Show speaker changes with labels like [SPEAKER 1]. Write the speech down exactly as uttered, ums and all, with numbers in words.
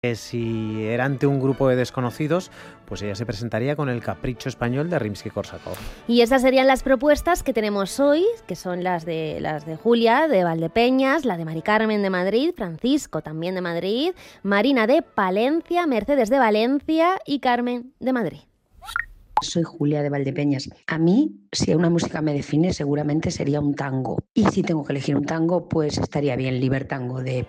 [SPEAKER 1] Que si era ante un grupo de desconocidos, pues ella se presentaría con el Capricho Español de Rimsky-Korsakov.
[SPEAKER 2] Y esas serían las propuestas que tenemos hoy, que son las de, las de Julia, de Valdepeñas, la de Mari Carmen de Madrid, Francisco también de Madrid, Marina de Palencia, Mercedes de Valencia y Carmen de Madrid.
[SPEAKER 3] Soy Julia de Valdepeñas. A mí, si una música me define, seguramente sería un tango. Y si tengo que elegir un tango, pues estaría bien Libertango de